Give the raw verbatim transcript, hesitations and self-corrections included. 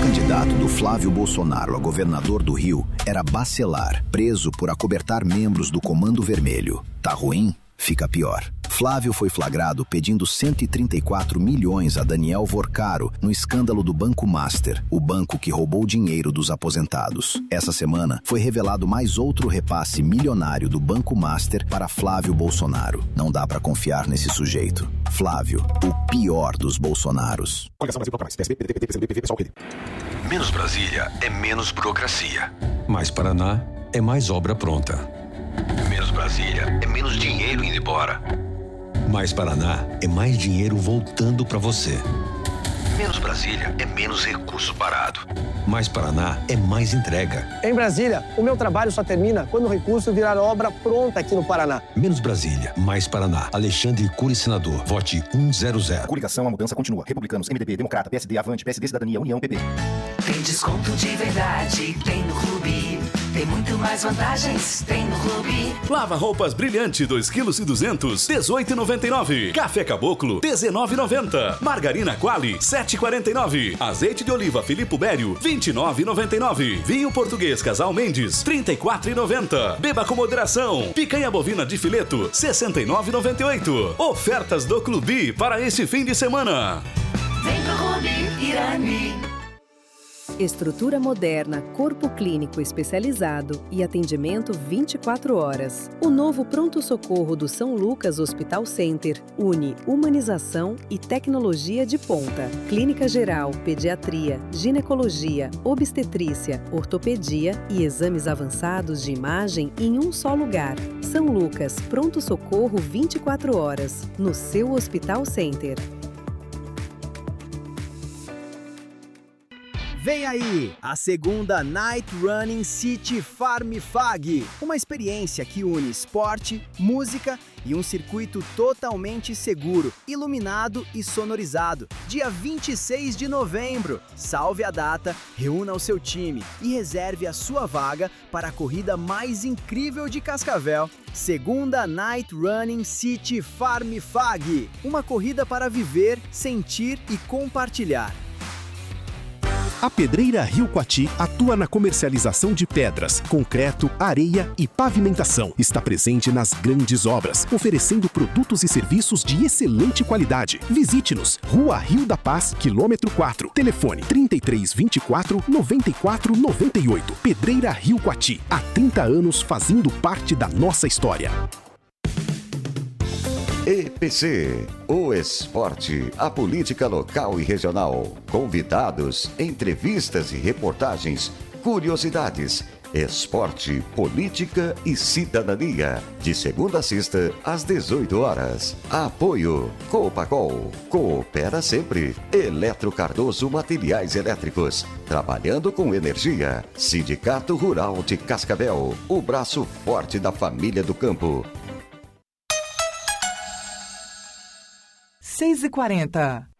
candidato do Flávio Bolsonaro a governador do Rio era Bacelar, preso por acobertar membros do Comando Vermelho. Tá ruim? Fica pior. Flávio foi flagrado pedindo cento e trinta e quatro milhões a Daniel Vorcaro no escândalo do Banco Master, o banco que roubou dinheiro dos aposentados. Essa semana foi revelado mais outro repasse milionário do Banco Master para Flávio Bolsonaro. Não dá pra confiar nesse sujeito. Flávio, o pior dos Bolsonaros. Menos Brasília é menos burocracia. Mais Paraná é mais obra pronta. Menos Brasília é menos dinheiro indo embora. Mais Paraná é mais dinheiro voltando pra você. Menos Brasília é menos recurso parado. Mais Paraná é mais entrega. Em Brasília, o meu trabalho só termina quando o recurso virar obra pronta aqui no Paraná. Menos Brasília, mais Paraná. Alexandre Cury, senador. Vote cem. Coligação, a mudança continua. Republicanos, M D B, Democrata, P S D, Avante, P S D, Cidadania, União, P P. Tem desconto de verdade, tem no Clube. Tem muito mais vantagens, tem no Clube. Lava roupas brilhante, dois quilos e duzentos, dezoito reais e noventa e nove centavos. Café Caboclo, dezenove reais e noventa centavos. Margarina Quali, sete reais e quarenta e nove centavos. Azeite de oliva Filippo Bério, vinte e nove reais e noventa e nove centavos. Vinho português Casal Mendes, trinta e quatro reais e noventa centavos. Beba com moderação. Picanha bovina de fileto, sessenta e nove reais e noventa e oito centavos. Ofertas do Clube para esse fim de semana. Vem pro Clube Irani. Estrutura moderna, corpo clínico especializado e atendimento vinte e quatro horas. O novo pronto-socorro do São Lucas Hospital Center une humanização e tecnologia de ponta. Clínica geral, pediatria, ginecologia, obstetrícia, ortopedia e exames avançados de imagem em um só lugar. São Lucas, pronto-socorro vinte e quatro horas, no seu Hospital Center. Vem aí, a segunda Night Running City Farm Fag, uma experiência que une esporte, música e um circuito totalmente seguro, iluminado e sonorizado. Dia vinte e seis de novembro. Salve a data, reúna o seu time e reserve a sua vaga para a corrida mais incrível de Cascavel. Segunda Night Running City Farm Fag, uma corrida para viver, sentir e compartilhar. A Pedreira Rio Coati atua na comercialização de pedras, concreto, areia e pavimentação. Está presente nas grandes obras, oferecendo produtos e serviços de excelente qualidade. Visite-nos, Rua Rio da Paz, quilômetro quatro. Telefone trinta e três, vinte e quatro, noventa e quatro, noventa e oito. Pedreira Rio Coati, há trinta anos fazendo parte da nossa história. E P C, o esporte, a política local e regional, convidados, entrevistas e reportagens, curiosidades, esporte, política e cidadania, de segunda a sexta às dezoito horas. Apoio Copacol, coopera sempre. Eletro Cardoso Materiais Elétricos, trabalhando com energia. Sindicato Rural de Cascavel, o braço forte da família do campo. seis e quarenta.